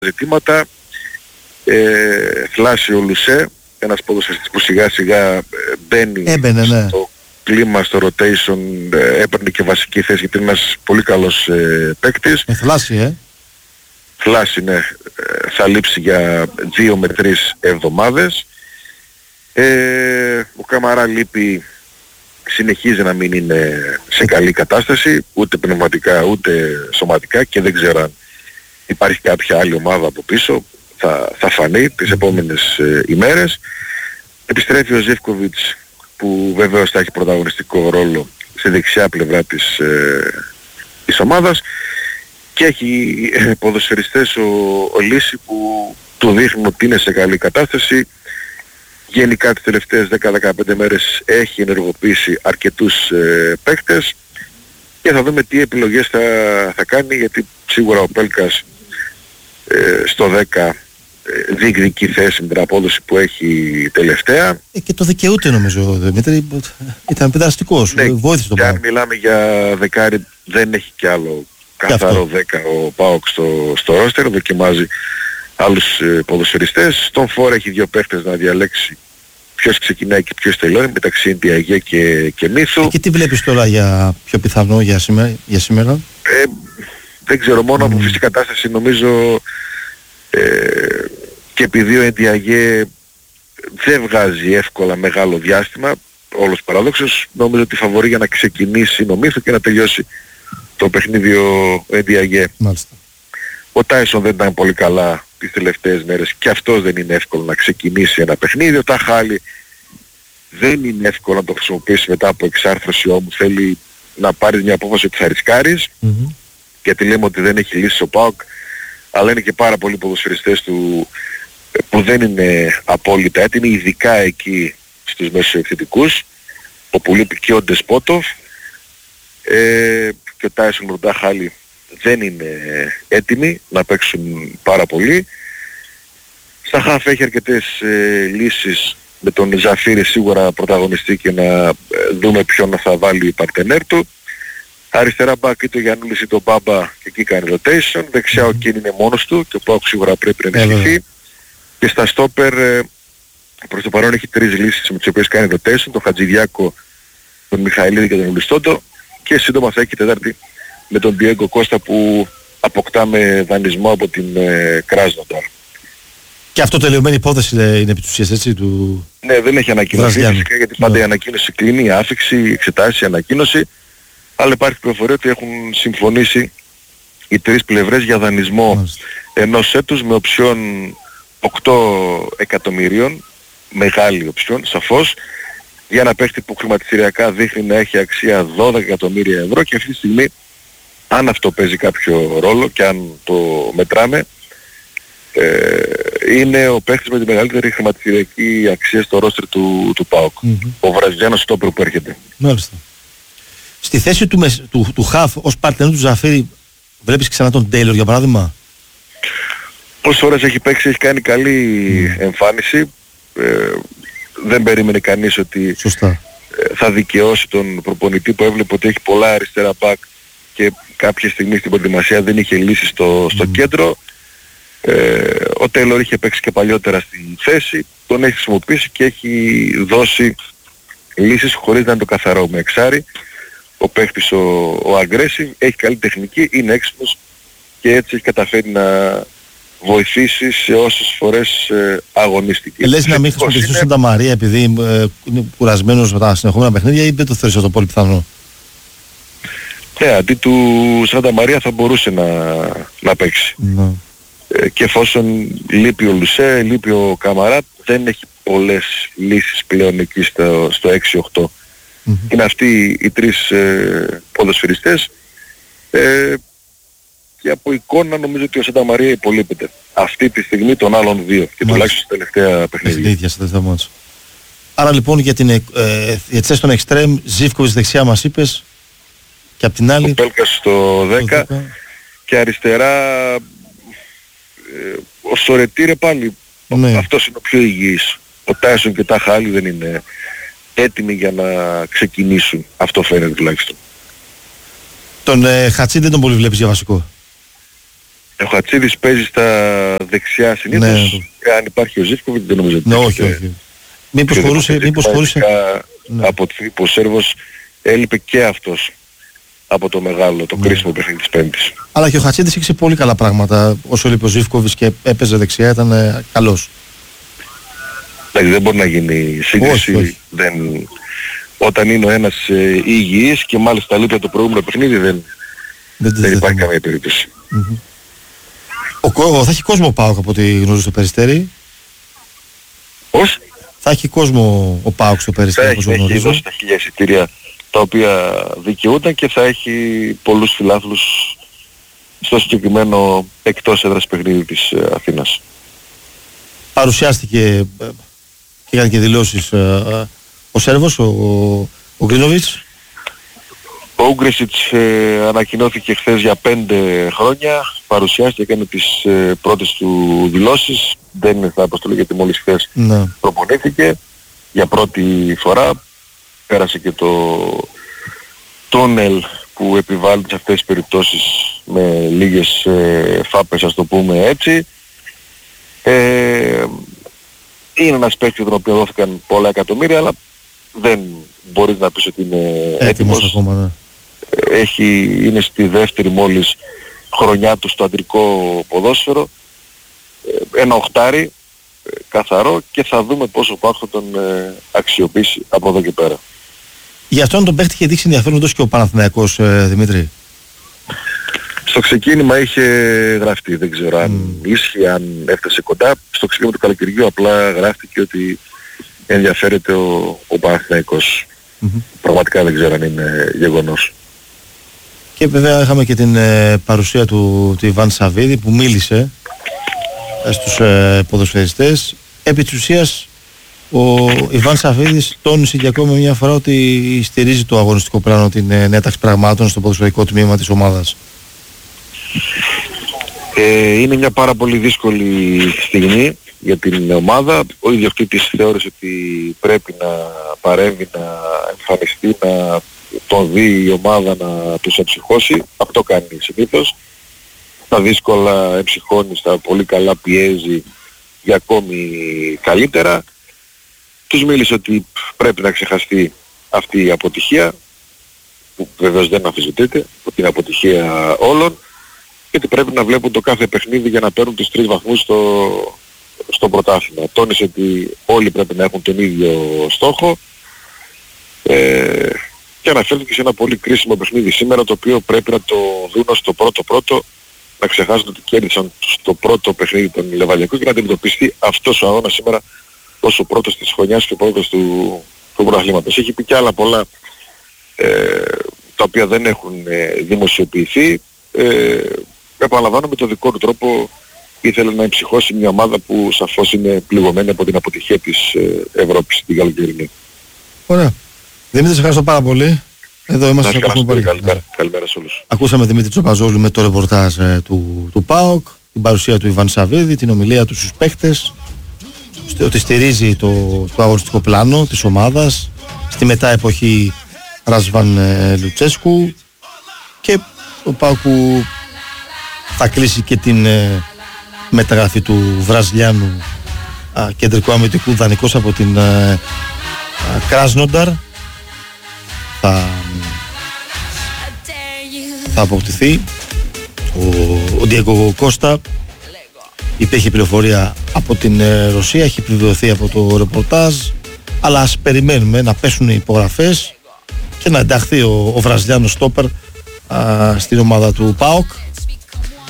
ζητήματα. Θλάσσιο Λουσέ, ένας ποδοσφαιριστής που σιγά σιγά μπαίνει στο κλίμα, στο rotation, έπαιρνε και βασική θέση γιατί είναι ένας πολύ καλός παίκτης. Θλάσσι, Θλάσσι, ναι. Θα λείψει για 2 με 3 εβδομάδες. Ο Καμαρά λείπει, συνεχίζει να μην είναι σε καλή κατάσταση, ούτε πνευματικά ούτε σωματικά, και δεν ξέρω αν υπάρχει κάποια άλλη ομάδα από πίσω. Θα φανεί τις επόμενες ημέρες. Επιστρέφει ο Ζίβκοβιτς, που βεβαίως θα έχει πρωταγωνιστικό ρόλο στη δεξιά πλευρά της ομάδας, και έχει ποδοσφαιριστές ο Λύση που του δείχνουν ότι είναι σε καλή κατάσταση. Γενικά τις τελευταίες 10-15 μέρες έχει ενεργοποιήσει αρκετούς παίκτες και θα δούμε τι επιλογές θα κάνει, γιατί σίγουρα ο Πέλκας στο 10 διεκδικεί θέση με την απόδοση που έχει τελευταία. Και το δικαιούται νομίζω, Δημήτρη. Ήταν παιδραστικός, βοήθησε τον ΠΑΟΚ. Και αν μιλάμε για δεκάρι, δεν έχει κι άλλο καθαρό 10 ο ΠΑΟΚ στο ρόστερ, δοκιμάζει άλλους ποδοσφαιριστές. Στον φόρο έχει 2 παίχτες να διαλέξει ποιος ξεκινάει και ποιος τελειώνει, μεταξύ Ιντιαγέ και Μίθου. Και τι βλέπεις τώρα για πιο πιθανό για σήμερα? Δεν ξέρω, μόνο από φυσική κατάσταση νομίζω, και επειδή ο Ιντιαγέ δεν βγάζει εύκολα μεγάλο διάστημα, όλος παράδοξος, νομίζω ότι φαβορεί για να ξεκινήσει ο Μίθου και να τελειώσει το παιχνίδι ο Ιντιαγέ. Μάλιστα. Ο Τάισον δεν ήταν πολύ καλά τις τελευταίες μέρες και αυτός δεν είναι εύκολο να ξεκινήσει ένα παιχνίδι. Ο Ταχάλη δεν είναι εύκολο να το χρησιμοποιήσει μετά από εξάρθρωση, όμως θέλει να πάρεις μια απόφαση ότι θα ρισκάρεις, γιατί λέμε ότι δεν έχει λύσει ο ΠΑΟΚ, αλλά είναι και πάρα πολλοί ποδοσφαιριστές του που δεν είναι απόλυτα έτοιμοι, ειδικά εκεί στους μεσοεπιθετικούς, όπου λείπει και ο Ντεσπότοφ, και ο Τάισον με τον Ταχάλη δεν είναι έτοιμοι να παίξουν πάρα πολύ. Στα χαφ έχει αρκετές λύσεις, με τον Ζαφίρη σίγουρα πρωταγωνιστή, και να δούμε ποιον θα βάλει η παρτενέρ του. Αριστερά μπακ είτε ο Γιαννούλης είτε ο Μπάμπα, και εκεί κάνει rotation. Δεξιά ο Κίν είναι μόνος του και ο ΠΑΟΚ σίγουρα πρέπει να ενισχυθεί. Και στα στόπερ προς το παρόν έχει 3 λύσεις με τις οποίες κάνει rotation, τον Χατζηδιάκο, τον Μιχαηλίδη και τον Ουλιστόντο, και σύντομα θα έχει τέταρτη με τον Διέγκο Κώστα που αποκτά με δανεισμό από την Κράσνονταρ. Και αυτό τελειωμένη υπόθεση είναι επί της ουσίας, έτσι, του... Ναι, δεν έχει ανακοινωθεί φυσικά, γιατί πάντα η ανακοίνωση κλείνει, η άφηξη, η εξετάση, η ανακοίνωση, αλλά υπάρχει πληροφορία ότι έχουν συμφωνήσει οι 3 πλευρές για δανεισμό ενός έτους με οψιόν 8 εκατομμυρίων, μεγάλη οψιόν σαφώς, για ένα παίχτη που χρηματιστηριακά δείχνει να έχει αξία 12 εκατομμύρια ευρώ, και αυτή τη στιγμή, αν αυτό παίζει κάποιο ρόλο και αν το μετράμε, είναι ο παίχτης με τη μεγαλύτερη χρηματιστηριακή αξία στο ρόστερ του ΠΑΟΚ. Ο Βραζιλιάνος στόπερ που έρχεται. Μάλιστα. Στη θέση του Χαφ ως παρτενέρ του Ζαφίρη βλέπεις ξανά τον Τέιλορ για παράδειγμα? Πόσες ώρες έχει παίξει, έχει κάνει καλή εμφάνιση. Δεν περίμενε κανείς ότι θα δικαιώσει τον προπονητή που έβλεπε ότι έχει πολλά αριστερά μπακ και κάποια στιγμή στην προετοιμασία δεν είχε λύσει στο κέντρο. Ο Τέιλορ είχε παίξει και παλιότερα στη θέση, τον έχει χρησιμοποιήσει και έχει δώσει λύσεις χωρίς να είναι το καθαρό με εξάρι. Ο παίχτης ο aggressive έχει καλή τεχνική, είναι έξυπνος και έτσι έχει καταφέρει να βοηθήσει σε όσες φορές αγωνίστηκε. Λες να μην χρησιμοποιήσει τον Σάντα Μαρία επειδή είναι κουρασμένος με τα συνεχόμενα παιχνίδια, ή δεν το θεωρείς αυτό πολύ πιθανό? Ναι, αντί του Σάντα Μαρία θα μπορούσε να παίξει. Και εφόσον λείπει ο Λουσέ, λείπει ο Καμαρά, δεν έχει πολλές λύσεις πλέον εκεί στο 6-8. Είναι αυτοί οι 3 ποδοσφαιριστές, και από εικόνα νομίζω ότι ο Σάντα Μαρία υπολείπεται αυτή τη στιγμή των άλλων 2 και τουλάχιστον στα τελευταία παιχνίδια. Άρα λοιπόν για τη θέση των εξτρέμ, Ζίβκοβιτς δεξιά μας είπες, και απ' την άλλη ο Πέλκας στο 10 και αριστερά ο Σορετήρε πάλι. Αυτός είναι ο πιο υγιής. Ο Τάισον και ο Ταχάλη δεν είναι έτοιμοι για να ξεκινήσουν. Αυτό φαίνεται τουλάχιστον. Τον Χατσίν δεν τον πολύ βλέπεις για βασικό? Ο Χατσίδης παίζει στα δεξιά συνήθως. Ναι. Αν υπάρχει ο Ζίβκοβιτς δεν νομίζω ότι... Ναι, όχι. Μήπως χωρούσε... Ναι. Από τη στιγμή που ο Σέρβος έλειπε και αυτός από το μεγάλο, το κρίσιμο παιχνίδι της Πέμπτης. Αλλά και ο Χατσίδης είχε πολύ καλά πράγματα. Όσο έλειπε ο Ζίβκοβιτς και έπαιζε δεξιά ήταν καλός. Δηλαδή δεν μπορεί να γίνει σύγκριση. Όχι. Όταν είναι ο ένας υγιής και μάλιστα λείπει το προηγούμενο παιχνίδι δεν υπάρχει καμία περίπτωση. Θα έχει κόσμο ΠΑΟΚ από ό,τι γνωρίζω στο Περιστέρι. Πώς? Θα έχει κόσμο ο ΠΑΟΚ στο Περιστέρι. Θα έχει δώσει τα 1000 εισιτήρια τα οποία δικαιούταν και θα έχει πολλούς φιλάθλους στο συγκεκριμένο εκτός έδρας παιχνίδι της Αθήνας. Παρουσιάστηκε και έκανε και δηλώσεις ο Σέρβος, ο Γκρίνοβιτς. Ο Ούγκρεσιτς ανακοινώθηκε χθες για 5 χρόνια, παρουσιάστηκε, έκανε τις πρώτες του δηλώσεις, δεν είναι στα αποστολή γιατί μόλις χθες προπονήθηκε για πρώτη φορά, πέρασε και το τούνελ που επιβάλλεται σε αυτές τις περιπτώσεις με λίγες φάπες, ας το πούμε έτσι. Είναι ένας παίκτης τον οποίο δόθηκαν πολλά εκατομμύρια, αλλά δεν μπορείς να πεις ότι είναι έτοιμος ακόμα, ναι. Είναι στη δεύτερη μόλις χρονιά του στο αντρικό ποδόσφαιρο, ένα οχτάρι καθαρό, και θα δούμε πόσο ΠΑΟΚ θα τον αξιοποιήσει από εδώ και πέρα. Γι' αυτόν τον παίκτη είχε δείξει ενδιαφέρον τόσο και ο Παναθηναϊκός, Δημήτρη. Στο ξεκίνημα είχε γραφτεί, δεν ξέρω αν ίσχυε, αν έφτασε κοντά. Στο ξεκίνημα του καλοκαιριού απλά γράφτηκε ότι ενδιαφέρεται ο Παναθηναϊκός. Πραγματικά δεν ξέρω αν είναι γεγονός. Και βέβαια είχαμε και την παρουσία του Ιβάν Σαββίδη που μίλησε στους ποδοσφαιριστές. Επί της ουσίας ο Ιβάν Σαββίδης τόνισε και ακόμα μια φορά ότι στηρίζει το αγωνιστικό πλάνο, την νέα τάξη πραγμάτων στο ποδοσφαιρικό τμήμα της ομάδας. Είναι μια πάρα πολύ δύσκολη στιγμή για την ομάδα. Ο ιδιοκτήτης θεώρησε ότι πρέπει να παρέμβει, να εμφανιστεί, να τον δει η ομάδα, να τους εμψυχώσει. Αυτό κάνει συνήθως. Στα δύσκολα εμψυχώνει, στα πολύ καλά πιέζει για ακόμη καλύτερα. Τους μίλησε ότι πρέπει να ξεχαστεί αυτή η αποτυχία, που βεβαίως δεν αμφισβητείται, ότι είναι αποτυχία όλων, και ότι πρέπει να βλέπουν το κάθε παιχνίδι για να παίρνουν τους 3 βαθμούς στο πρωτάθλημα. Τόνισε ότι όλοι πρέπει να έχουν τον ίδιο στόχο, και αναφέρθηκε σε ένα πολύ κρίσιμο παιχνίδι σήμερα, το οποίο πρέπει να το δουν ως το πρώτο, να ξεχάσουν ότι κέρδισαν στο πρώτο παιχνίδι των Λεβαδιακών και να αντιμετωπιστεί αυτός ο αγώνας σήμερα ως ο πρώτος της χρονιάς και ο πρώτος του πρωταθλήματος. Έχει πει και άλλα πολλά τα οποία δεν έχουν δημοσιοποιηθεί. Επαναλαμβάνω, με τον δικό του τρόπο ήθελε να εμψυχώσει μια ομάδα που σαφώς είναι πληγωμένη από την αποτυχία της Ευρώπης, την καλοκαιρινή. Ωραία. Δημήτρη, σε ευχαριστώ πάρα πολύ. Εδώ είμαστε. Καλημέρα σε όλους. Ακούσαμε Δημήτρη Τσοπαζόγλου με το ρεπορτάζ του ΠΑΟΚ, την παρουσία του Ιβάν Σαββίδη, την ομιλία του στους παίχτες, ότι στηρίζει το αγωνιστικό πλάνο της ομάδας στη μετά εποχή Ρασβάν Λουτσέσκου, και ο ΠΑΟΚ που θα κλείσει και την μεταγραφή του Βραζιλιάνου κεντρικού αμυντικού δανεικός από την Κράσνονταρ. Θα αποκτηθεί ο Ντιέγκο Κώστα. Υπήρχε πληροφορία από την Ρωσία, έχει επιβεβαιωθεί από το ρεπορτάζ, αλλά ας περιμένουμε να πέσουν οι υπογραφές και να ενταχθεί ο Βραζιλιάνος στόπερ στην ομάδα του ΠΑΟΚ.